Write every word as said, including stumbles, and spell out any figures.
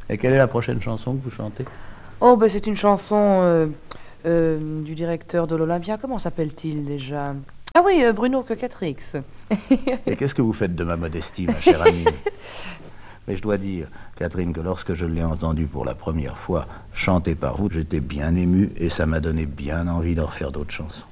Et quelle est la prochaine chanson que vous chantez? Oh, ben c'est une chanson euh, euh, du directeur de l'Olympia. Comment s'appelle-t-il déjà? Ah oui, euh, Bruno Cocatrix. Et qu'est-ce que vous faites de ma modestie, ma chère amie? Mais je dois dire, Catherine, que lorsque je l'ai entendu pour la première fois chanter par vous, j'étais bien ému et ça m'a donné bien envie d'en refaire d'autres chansons.